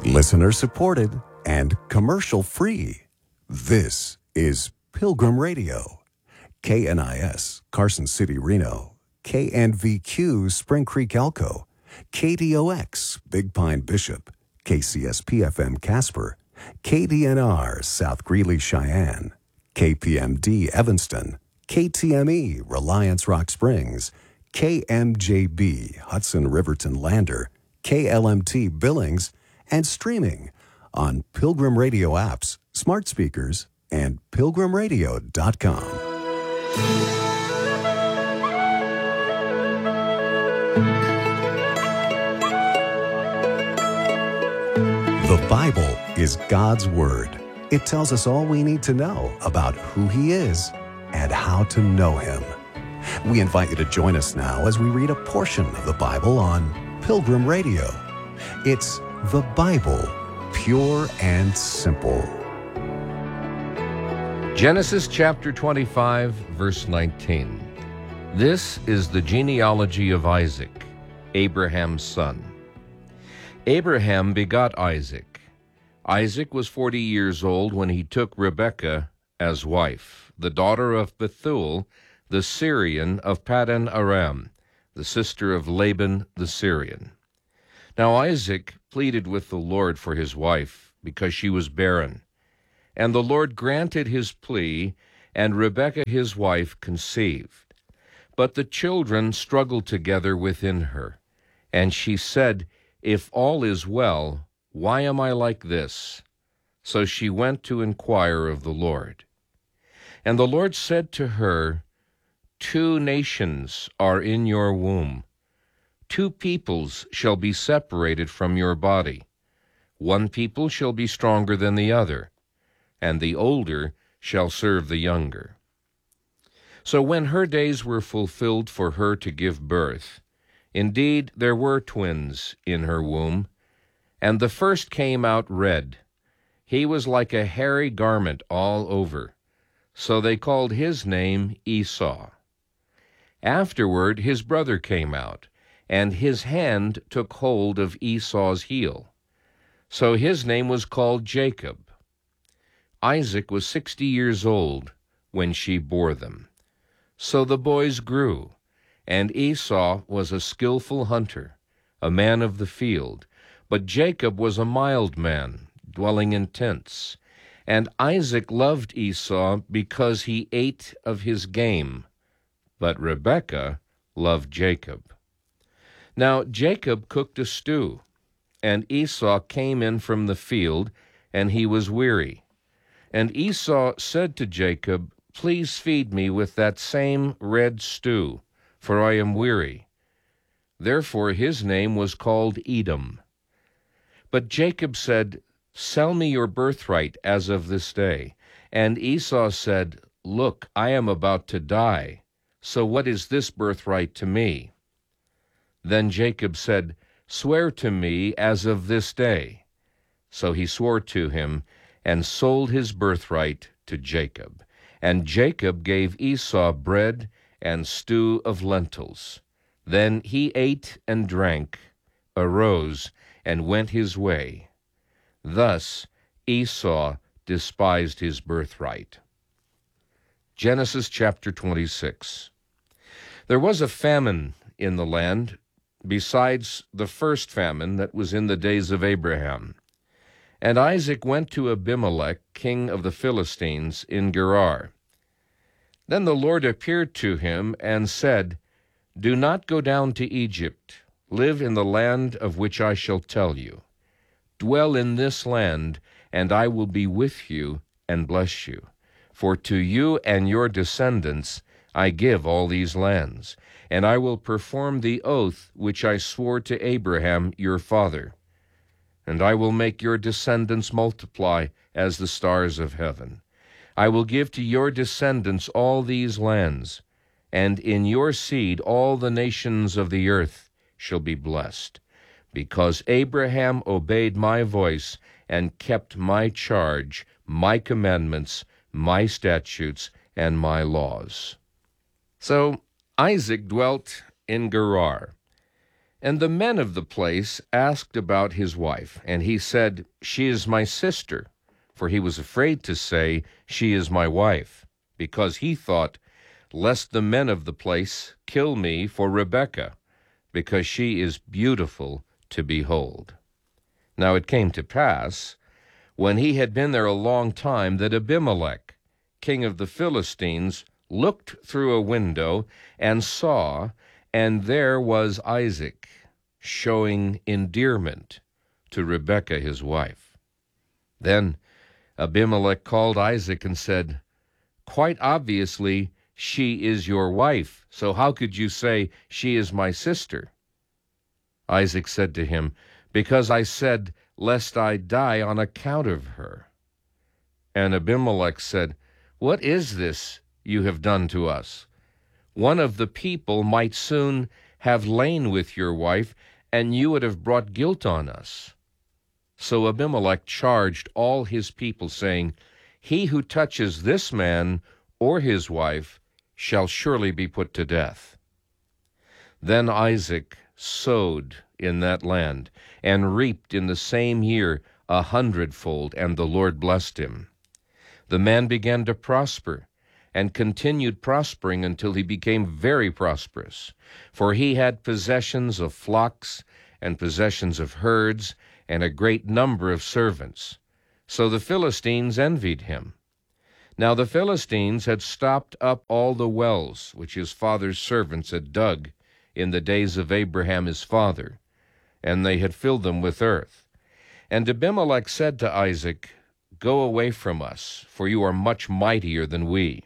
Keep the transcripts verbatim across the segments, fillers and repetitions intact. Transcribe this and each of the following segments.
Listener supported and commercial free. This is Pilgrim Radio. K N I S, Carson City, Reno. K N V Q, Spring Creek, Elko. K D O X, Big Pine, Bishop. K C S P F M, Casper. K D N R, South Greeley, Cheyenne. K P M D, Evanston. K T M E, Reliance, Rock Springs. K M J B, Hudson, Riverton, Lander. K L M T, Billings. And streaming on Pilgrim Radio apps, smart speakers, and pilgrim radio dot com. The Bible is God's Word. It tells us all we need to know about who He is and how to know Him. We invite you to join us now as we read a portion of the Bible on Pilgrim Radio. It's the Bible, pure and simple. Genesis chapter twenty-five, verse nineteen. This is the genealogy of Isaac, Abraham's son. Abraham begot Isaac. Isaac was forty years old when he took Rebekah as wife, the daughter of Bethuel, the Syrian of Paddan Aram, the sister of Laban the Syrian. Now Isaac pleaded with the Lord for his wife, because she was barren. And the Lord granted his plea, and Rebekah his wife conceived. But the children struggled together within her. And she said, If all is well, why am I like this? So she went to inquire of the Lord. And the Lord said to her, Two nations are in your womb. Two peoples shall be separated from your body. One people shall be stronger than the other, and the older shall serve the younger. So when her days were fulfilled for her to give birth, indeed there were twins in her womb, and the first came out red. He was like a hairy garment all over, so they called his name Esau. Afterward his brother came out, and his hand took hold of Esau's heel. So his name was called Jacob. Isaac was sixty years old when she bore them. So the boys grew, and Esau was a skillful hunter, a man of the field, but Jacob was a mild man, dwelling in tents. And Isaac loved Esau because he ate of his game, but Rebekah loved Jacob. Now Jacob cooked a stew, and Esau came in from the field, and he was weary. And Esau said to Jacob, Please feed me with that same red stew, for I am weary. Therefore his name was called Edom. But Jacob said, Sell me your birthright as of this day. And Esau said, Look, I am about to die, so what is this birthright to me? Then Jacob said, Swear to me as of this day. So he swore to him, and sold his birthright to Jacob. And Jacob gave Esau bread and stew of lentils. Then he ate and drank, arose, and went his way. Thus Esau despised his birthright. Genesis chapter twenty-six. There was a famine in the land, besides the first famine that was in the days of Abraham. And Isaac went to Abimelech, king of the Philistines, in Gerar. Then the Lord appeared to him and said, Do not go down to Egypt. Live in the land of which I shall tell you. Dwell in this land, and I will be with you and bless you. For to you and your descendants I give all these lands, and I will perform the oath which I swore to Abraham your father. And I will make your descendants multiply as the stars of heaven. I will give to your descendants all these lands, and in your seed all the nations of the earth shall be blessed, because Abraham obeyed my voice and kept my charge, my commandments, my statutes, and my laws. So Isaac dwelt in Gerar. And the men of the place asked about his wife, and he said, She is my sister. For he was afraid to say, She is my wife, because he thought, Lest the men of the place kill me for Rebekah, because she is beautiful to behold. Now it came to pass, when he had been there a long time, that Abimelech, king of the Philistines, looked through a window and saw, and there was Isaac, showing endearment to Rebekah his wife. Then Abimelech called Isaac and said, Quite obviously, she is your wife, so how could you say, She is my sister? Isaac said to him, Because I said, Lest I die on account of her. And Abimelech said, What is this you have done to us? One of the people might soon have lain with your wife, and you would have brought guilt on us. So Abimelech charged all his people, saying, He who touches this man or his wife shall surely be put to death. Then Isaac sowed in that land, and reaped in the same year a hundredfold, and the Lord blessed him. The man began to prosper, and continued prospering until he became very prosperous. For he had possessions of flocks, and possessions of herds, and a great number of servants. So the Philistines envied him. Now the Philistines had stopped up all the wells which his father's servants had dug in the days of Abraham his father, and they had filled them with earth. And Abimelech said to Isaac, Go away from us, for you are much mightier than we.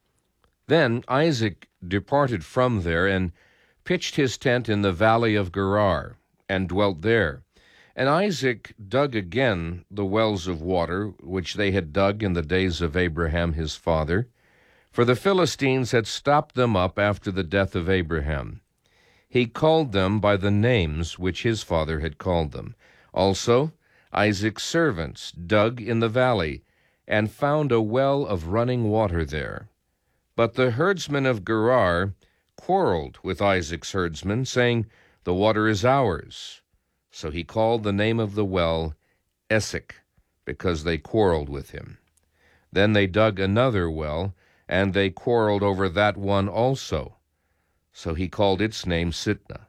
Then Isaac departed from there, and pitched his tent in the valley of Gerar, and dwelt there. And Isaac dug again the wells of water, which they had dug in the days of Abraham his father, for the Philistines had stopped them up after the death of Abraham. He called them by the names which his father had called them. Also Isaac's servants dug in the valley, and found a well of running water there. But the herdsmen of Gerar quarreled with Isaac's herdsmen, saying, The water is ours. So he called the name of the well Esek, because they quarreled with him. Then they dug another well, and they quarreled over that one also. So he called its name Sitnah.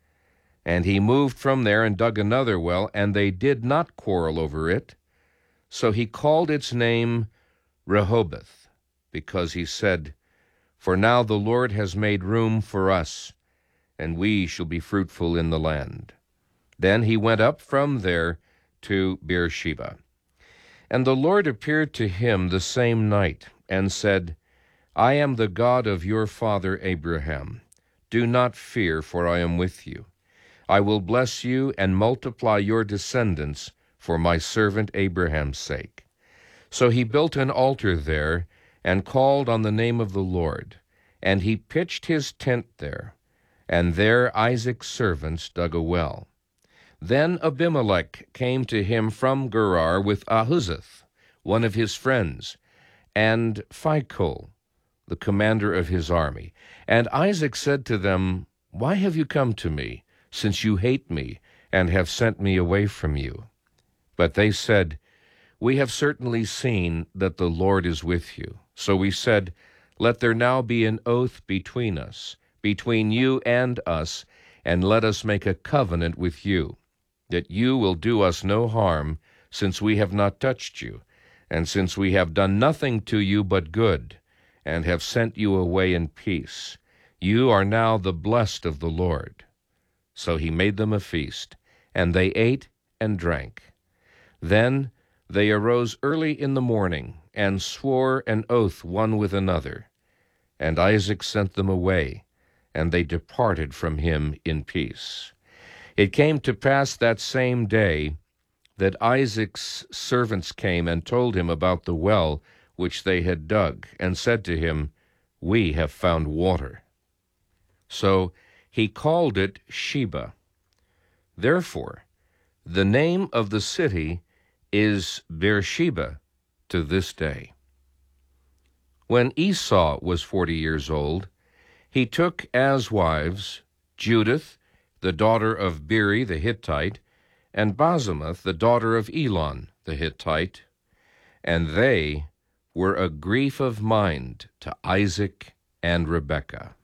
And he moved from there and dug another well, and they did not quarrel over it. So he called its name Rehoboth, because he said, For now the Lord has made room for us, and we shall be fruitful in the land. Then he went up from there to Beersheba. And the Lord appeared to him the same night, and said, I am the God of your father Abraham. Do not fear, for I am with you. I will bless you and multiply your descendants for my servant Abraham's sake. So he built an altar there, and called on the name of the Lord. And he pitched his tent there, and there Isaac's servants dug a well. Then Abimelech came to him from Gerar with Ahuzzath, one of his friends, and Phicol, the commander of his army. And Isaac said to them, Why have you come to me, since you hate me, and have sent me away from you? But they said, We have certainly seen that the Lord is with you. So we said, Let there now be an oath between us, between you and us, and let us make a covenant with you, that you will do us no harm, since we have not touched you, and since we have done nothing to you but good, and have sent you away in peace. You are now the blessed of the Lord. So he made them a feast, and they ate and drank. Then they arose early in the morning, and swore an oath one with another. And Isaac sent them away, and they departed from him in peace. It came to pass that same day that Isaac's servants came and told him about the well which they had dug, and said to him, We have found water. So he called it Sheba. Therefore the name of the city is Beersheba to this day. When Esau was forty years old, he took as wives Judith, the daughter of Beeri the Hittite, and Basemath, the daughter of Elon the Hittite, and they were a grief of mind to Isaac and Rebekah.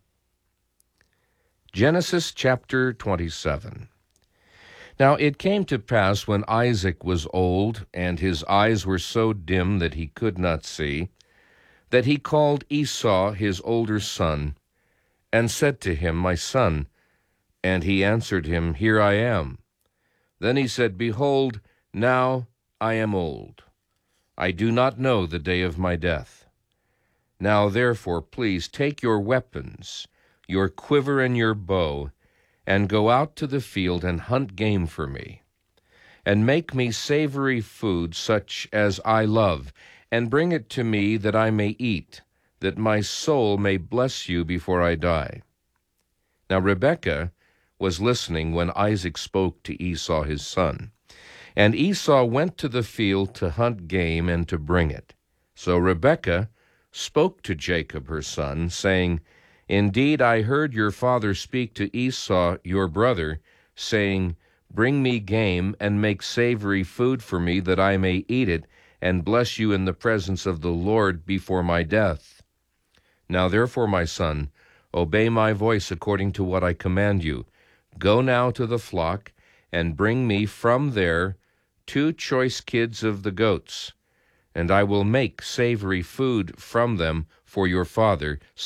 Genesis chapter twenty-seven. Now it came to pass, when Isaac was old, and his eyes were so dim that he could not see, that he called Esau his older son, and said to him, My son. And he answered him, Here I am. Then he said, Behold, now I am old. I do not know the day of my death. Now therefore, please take your weapons, your quiver and your bow, and go out to the field and hunt game for me, and make me savory food such as I love, and bring it to me that I may eat, that my soul may bless you before I die. Now Rebekah was listening when Isaac spoke to Esau his son. And Esau went to the field to hunt game and to bring it. So Rebekah spoke to Jacob her son, saying, Indeed, I heard your father speak to Esau your brother, saying, Bring me game and make savory food for me, that I may eat it, and bless you in the presence of the Lord before my death. Now therefore, my son, obey my voice according to what I command you. Go now to the flock, and bring me from there two choice kids of the goats, and I will make savory food from them for your father,